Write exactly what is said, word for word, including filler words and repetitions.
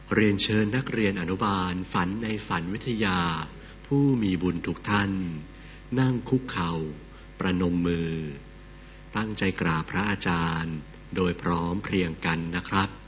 เรียนเชิญนักเรียนอนุบาลฝันในฝันวิทยาผู้มีบุญทุกท่านนั่งคุกเข่าประนมมือตั้งใจกราบพระอาจารย์โดยพร้อมเพรียงกันนะครับ